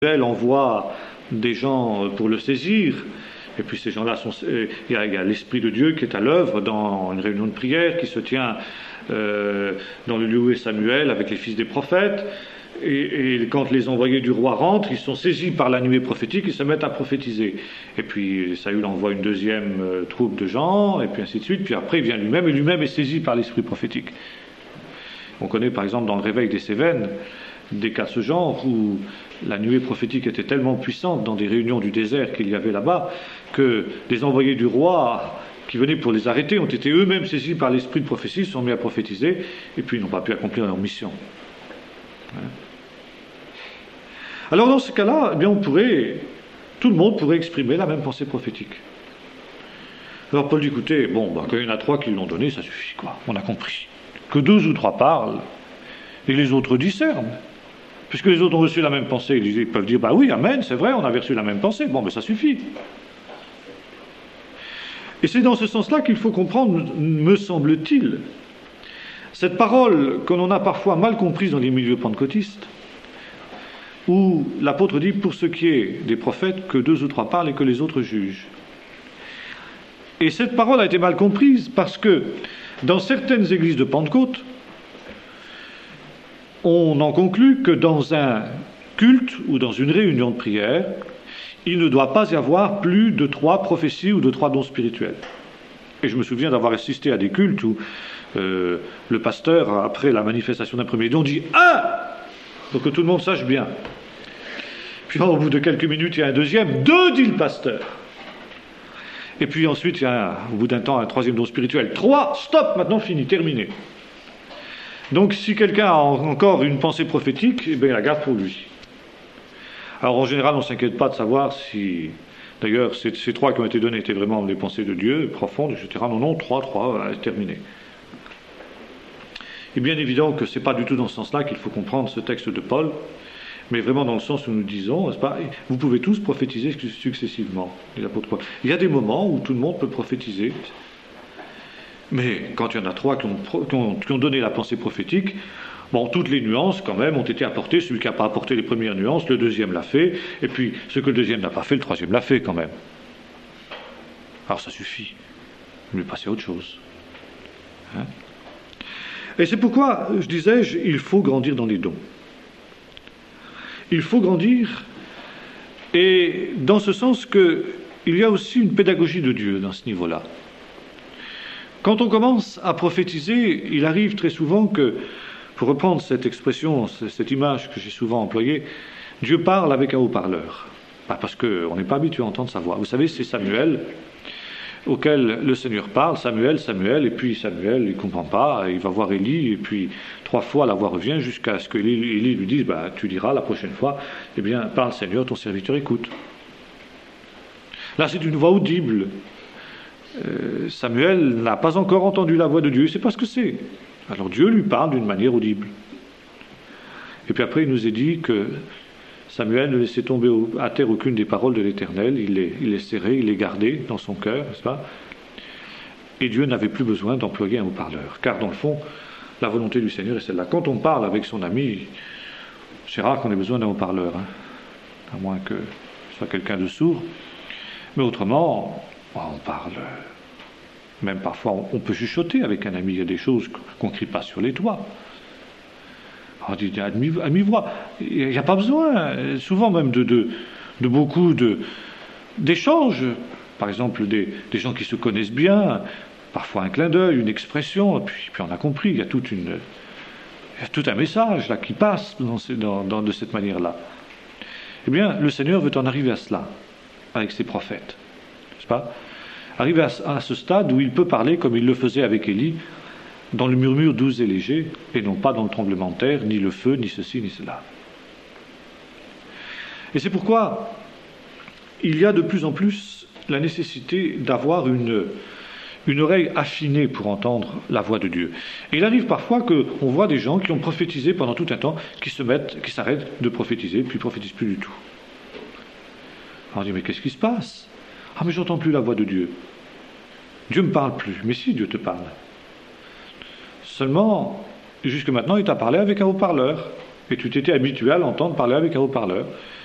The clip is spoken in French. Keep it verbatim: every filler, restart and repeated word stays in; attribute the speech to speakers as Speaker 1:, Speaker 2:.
Speaker 1: Elle envoie des gens pour le saisir, et puis ces gens-là sont... Il y a, a l'Esprit de Dieu qui est à l'œuvre dans une réunion de prière qui se tient euh, dans le lieu où est Samuel avec les fils des prophètes, et, et quand les envoyés du roi rentrent, ils sont saisis par la nuée prophétique, ils se mettent à prophétiser. Et puis Saül envoie une deuxième euh, troupe de gens, et puis ainsi de suite, puis après il vient lui-même, et lui-même est saisi par l'Esprit prophétique. On connaît par exemple dans le réveil des Cévennes, des cas de ce genre où la nuée prophétique était tellement puissante dans des réunions du désert qu'il y avait là-bas que les envoyés du roi qui venaient pour les arrêter ont été eux-mêmes saisis par l'esprit de prophétie, se sont mis à prophétiser et puis ils n'ont pas pu accomplir leur mission. Alors dans ce cas-là, eh bien on pourrait, tout le monde pourrait exprimer la même pensée prophétique. Alors Paul dit, écoutez, bon, bah, quand il y en a trois qui l'ont donné, ça suffit, quoi, on a compris. Que deux ou trois parlent et les autres discernent. Puisque les autres ont reçu la même pensée, ils peuvent dire, bah oui, amen, c'est vrai, on avait reçu la même pensée, bon, mais ça suffit. Et c'est dans ce sens-là qu'il faut comprendre, me semble-t-il, cette parole que l'on a parfois mal comprise dans les milieux pentecôtistes, où l'apôtre dit, pour ce qui est des prophètes, que deux ou trois parlent et que les autres jugent. Et cette parole a été mal comprise parce que, dans certaines églises de Pentecôte, on en conclut que dans un culte ou dans une réunion de prière, il ne doit pas y avoir plus de trois prophéties ou de trois dons spirituels. Et je me souviens d'avoir assisté à des cultes où euh, le pasteur, après la manifestation d'un premier don, dit « un !» pour que tout le monde sache bien. Puis au bout de quelques minutes, il y a un deuxième « deux !» dit le pasteur. Et puis ensuite, il y a, au bout d'un temps, un troisième don spirituel. Trois, stop, maintenant fini, terminé. Donc si quelqu'un a encore une pensée prophétique, eh bien, il la garde pour lui. Alors en général, on ne s'inquiète pas de savoir si... D'ailleurs, ces, ces trois qui ont été donnés étaient vraiment les pensées de Dieu, profondes, et cetera. Non, non, trois, trois, voilà, c'est terminé. Et bien évident que ce n'est pas du tout dans ce sens-là qu'il faut comprendre ce texte de Paul, mais vraiment dans le sens où nous disons, n'est-ce pas, vous pouvez tous prophétiser successivement, dit l'apôtre Paul. Il y a des moments où tout le monde peut prophétiser, mais quand il y en a trois qui ont, qui ont, qui ont donné la pensée prophétique, bon, toutes les nuances quand même ont été apportées. Celui qui n'a pas apporté les premières nuances, le deuxième l'a fait, et puis ce que le deuxième n'a pas fait, le troisième l'a fait quand même. Alors ça suffit, il lui passer à autre chose. Hein? Et c'est pourquoi, je disais, il faut grandir dans les dons. Il faut grandir, et dans ce sens qu'il y a aussi une pédagogie de Dieu dans ce niveau-là. Quand on commence à prophétiser, il arrive très souvent que, pour reprendre cette expression, cette image que j'ai souvent employée, Dieu parle avec un haut-parleur. Parce qu'on n'est pas habitué à entendre sa voix. Vous savez, c'est Samuel auquel le Seigneur parle, Samuel, Samuel, et puis Samuel, il ne comprend pas, il va voir Élie, et puis trois fois la voix revient jusqu'à ce que Élie lui dise, bah, tu diras la prochaine fois, eh bien, parle Seigneur, ton serviteur écoute. Là, c'est une voix audible. Euh, Samuel n'a pas encore entendu la voix de Dieu, il ne sait pas ce que c'est. Alors Dieu lui parle d'une manière audible. Et puis après, il nous est dit que Samuel ne laissait tomber à terre aucune des paroles de l'Éternel, il les, il les serrait, il les gardait dans son cœur, n'est-ce pas? Et Dieu n'avait plus besoin d'employer un haut-parleur, car dans le fond, la volonté du Seigneur est celle-là. Quand on parle avec son ami, c'est rare qu'on ait besoin d'un haut-parleur, hein, à moins que ce soit quelqu'un de sourd, mais autrement, on parle, même parfois on peut chuchoter avec un ami, il y a des choses qu'on ne crie pas sur les toits. On dit à mi-voix, il n'y a pas besoin, souvent même de, de, de beaucoup de, d'échanges, par exemple des, des gens qui se connaissent bien, parfois un clin d'œil, une expression, et puis, puis on a compris, il y a, toute une, il y a tout un message là qui passe dans, dans, dans, de cette manière-là. Eh bien, le Seigneur veut en arriver à cela, avec ses prophètes, n'est-ce pas? Arriver à, à ce stade où il peut parler comme il le faisait avec Élie, dans le murmure doux et léger, et non pas dans le tremblement de terre, ni le feu, ni ceci, ni cela. Et c'est pourquoi il y a de plus en plus la nécessité d'avoir une, une oreille affinée pour entendre la voix de Dieu. Et il arrive parfois qu'on voit des gens qui ont prophétisé pendant tout un temps, qui se mettent, qui s'arrêtent de prophétiser, puis ne prophétisent plus du tout. Alors on dit, mais qu'est-ce qui se passe? Ah, mais j'entends plus la voix de Dieu. Dieu ne me parle plus. Mais si, Dieu te parle. Seulement, jusque maintenant, il t'a parlé avec un haut-parleur. Et tu t'étais habitué à l'entendre parler avec un haut-parleur.